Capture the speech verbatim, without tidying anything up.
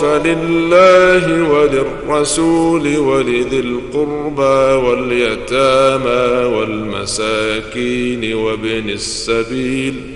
فلله وللرسول ولذي القربى واليتامى والمساكين وابن السبيل